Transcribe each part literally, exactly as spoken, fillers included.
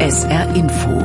S R Info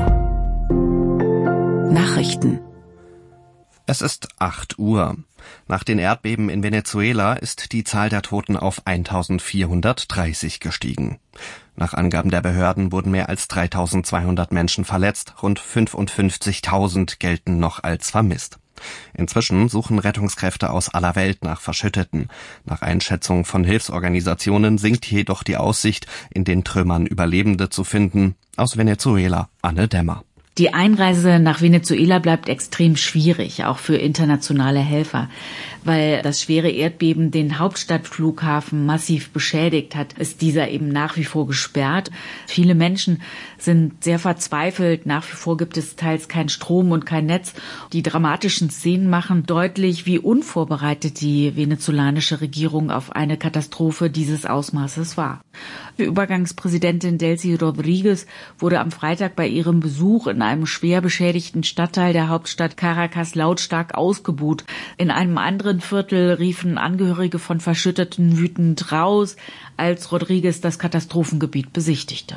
Nachrichten. Es ist acht Uhr. Nach den Erdbeben in Venezuela ist die Zahl der Toten auf eintausendvierhundertdreißig gestiegen. Nach Angaben der Behörden wurden mehr als dreitausendzweihundert Menschen verletzt, rund fünfundfünfzigtausend gelten noch als vermisst. Inzwischen suchen Rettungskräfte aus aller Welt nach Verschütteten. Nach Einschätzung von Hilfsorganisationen sinkt jedoch die Aussicht, in den Trümmern Überlebende zu finden. Aus Venezuela, Anne Dämmer. Die Einreise nach Venezuela bleibt extrem schwierig, auch für internationale Helfer. Weil das schwere Erdbeben den Hauptstadtflughafen massiv beschädigt hat, ist dieser eben nach wie vor gesperrt. Viele Menschen sind sehr verzweifelt. Nach wie vor gibt es teils keinen Strom und kein Netz. Die dramatischen Szenen machen deutlich, wie unvorbereitet die venezolanische Regierung auf eine Katastrophe dieses Ausmaßes war. Die Übergangspräsidentin Delcy Rodríguez wurde am Freitag bei ihrem Besuch in einem schwer beschädigten Stadtteil der Hauptstadt Caracas lautstark ausgebuht. In einem anderen Viertel riefen Angehörige von Verschütteten wütend raus, als Rodríguez das Katastrophengebiet besichtigte.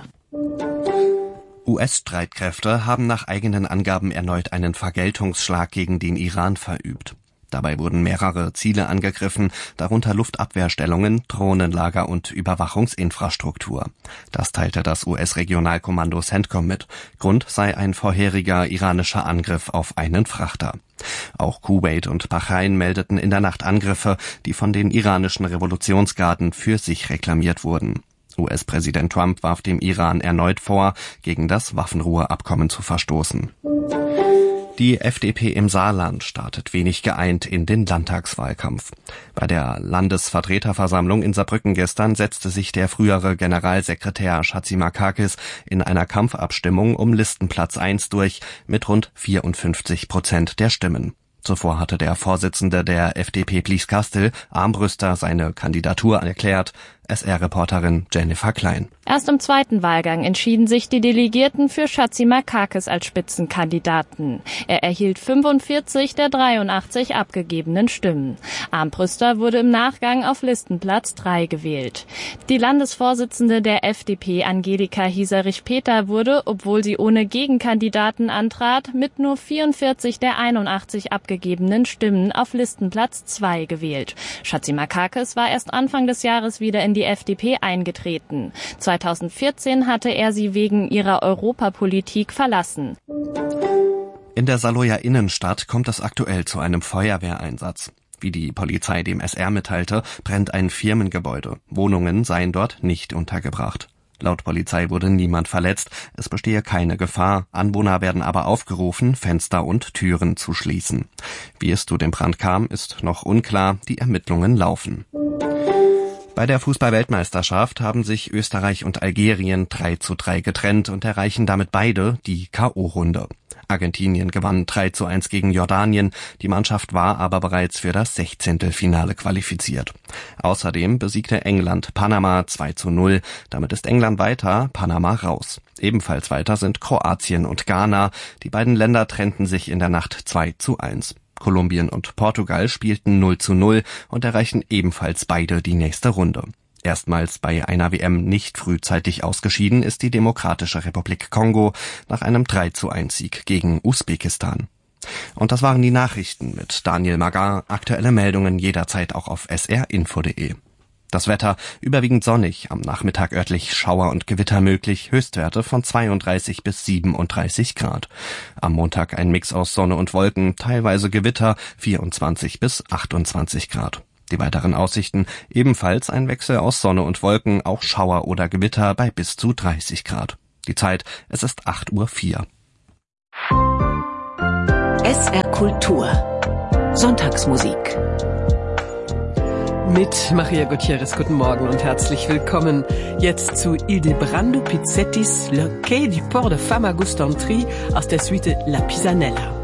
U S-Streitkräfte haben nach eigenen Angaben erneut einen Vergeltungsschlag gegen den Iran verübt. Dabei wurden mehrere Ziele angegriffen, darunter Luftabwehrstellungen, Drohnenlager und Überwachungsinfrastruktur. Das teilte das U S-Regionalkommando CENTCOM mit. Grund sei ein vorheriger iranischer Angriff auf einen Frachter. Auch Kuwait und Bahrain meldeten in der Nacht Angriffe, die von den iranischen Revolutionsgarden für sich reklamiert wurden. U S-Präsident Trump warf dem Iran erneut vor, gegen das Waffenruheabkommen zu verstoßen. Die F D P im Saarland startet wenig geeint in den Landtagswahlkampf. Bei der Landesvertreterversammlung in Saarbrücken gestern setzte sich der frühere Generalsekretär Chatzimarkakis in einer Kampfabstimmung um Listenplatz eins durch mit rund vierundfünfzig Prozent der Stimmen. Zuvor hatte der Vorsitzende der F D P Blieskastel, Armbrüster, seine Kandidatur erklärt. S R-Reporterin Jennifer Klein. Erst im zweiten Wahlgang entschieden sich die Delegierten für Chatzimarkakis als Spitzenkandidaten. Er erhielt fünfundvierzig der dreiundachtzig abgegebenen Stimmen. Armbrüster wurde im Nachgang auf Listenplatz drei gewählt. Die Landesvorsitzende der F D P, Angelika Hieserich-Peter, wurde, obwohl sie ohne Gegenkandidaten antrat, mit nur vierundvierzig der einundachtzig abgegebenen Stimmen auf Listenplatz zwei gewählt. Chatzimarkakis war erst Anfang des Jahres wieder in die F D P eingetreten. zweitausendvierzehn hatte er sie wegen ihrer Europapolitik verlassen. In der Saarlouer Innenstadt kommt es aktuell zu einem Feuerwehreinsatz. Wie die Polizei dem S R mitteilte, brennt ein Firmengebäude. Wohnungen seien dort nicht untergebracht. Laut Polizei wurde niemand verletzt, es bestehe keine Gefahr. Anwohner werden aber aufgerufen, Fenster und Türen zu schließen. Wie es zu dem Brand kam, ist noch unklar, die Ermittlungen laufen. Bei der Fußball-Weltmeisterschaft haben sich Österreich und Algerien drei zu drei getrennt und erreichen damit beide die K O-Runde. Argentinien gewann drei zu eins gegen Jordanien, die Mannschaft war aber bereits für das Sechzehntelfinale qualifiziert. Außerdem besiegte England Panama zwei zu null, damit ist England weiter, Panama raus. Ebenfalls weiter sind Kroatien und Ghana, die beiden Länder trennten sich in der Nacht zwei zu eins. Kolumbien und Portugal spielten null zu null und erreichen ebenfalls beide die nächste Runde. Erstmals bei einer W M nicht frühzeitig ausgeschieden ist die Demokratische Republik Kongo nach einem drei zu eins Sieg gegen Usbekistan. Und das waren die Nachrichten mit Daniel Magar. Aktuelle Meldungen jederzeit auch auf s r info punkt d e. Das Wetter überwiegend sonnig, am Nachmittag örtlich Schauer und Gewitter möglich, Höchstwerte von zweiunddreißig bis siebenunddreißig Grad. Am Montag ein Mix aus Sonne und Wolken, teilweise Gewitter, vierundzwanzig bis achtundzwanzig Grad. Die weiteren Aussichten ebenfalls ein Wechsel aus Sonne und Wolken, auch Schauer oder Gewitter bei bis zu dreißig Grad. Die Zeit, es ist acht Uhr vier. S R Kultur Sonntagsmusik mit Maria Gutierrez. Guten Morgen und herzlich willkommen. Jetzt zu Ildebrando Pizzettis Le Quai du Port de Famagustantri aus der Suite La Pisanella.